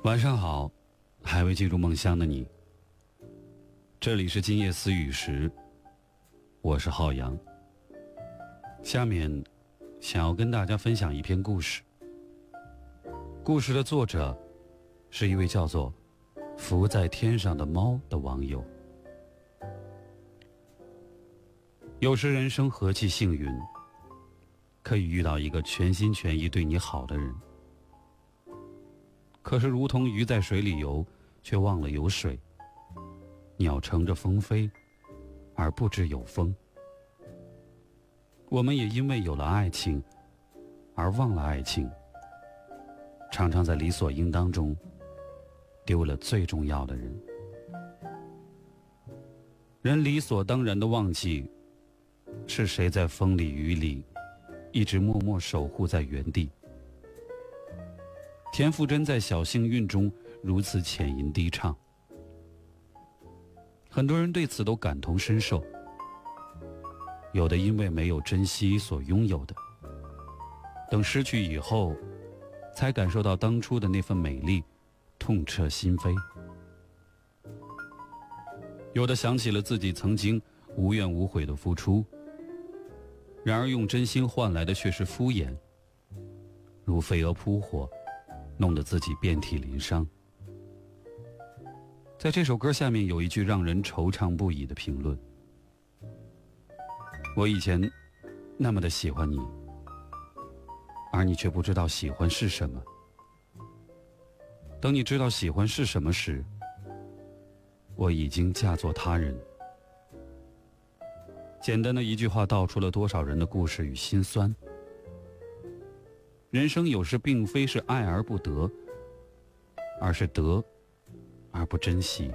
晚上好，还未进入梦乡的你。这里是今夜思雨时，我是浩洋。下面想要跟大家分享一篇故事。故事的作者是一位叫做浮在天上的猫的网友。有时人生何其幸运，可以遇到一个全心全意对你好的人。可是如同鱼在水里游，却忘了有水；鸟乘着风飞，而不知有风。我们也因为有了爱情，而忘了爱情，常常在理所应当中丢了最重要的人。人理所当然的忘记，是谁在风里雨里一直默默守护在原地。田馥甄在《小幸运》中如此浅吟低唱，很多人对此都感同身受。有的因为没有珍惜所拥有的，等失去以后才感受到当初的那份美丽，痛彻心扉。有的想起了自己曾经无怨无悔的付出，然而用真心换来的却是敷衍，如飞蛾扑火，弄得自己遍体鳞伤。在这首歌下面有一句让人惆怅不已的评论：我以前那么的喜欢你，而你却不知道喜欢是什么。等你知道喜欢是什么时，我已经嫁作他人。简单的一句话道出了多少人的故事与心酸。人生有时并非是爱而不得，而是得而不珍惜。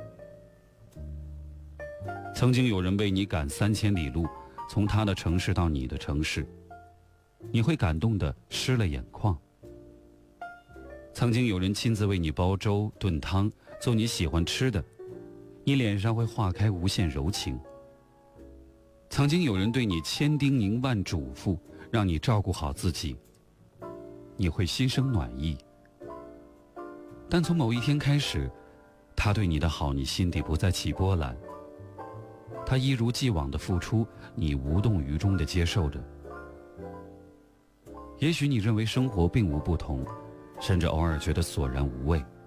曾经有人为你赶3000里路，从他的城市到你的城市，你会感动得湿了眼眶。曾经有人亲自为你煲粥炖汤，做你喜欢吃的，你脸上会化开无限柔情。曾经有人对你千叮咛万嘱咐，让你照顾好自己，你会心生暖意。但从某一天开始，他对你的好，你心底不再起波澜。他一如既往的付出，你无动于衷的接受着。也许你认为生活并无不同，甚至偶尔觉得索然无味，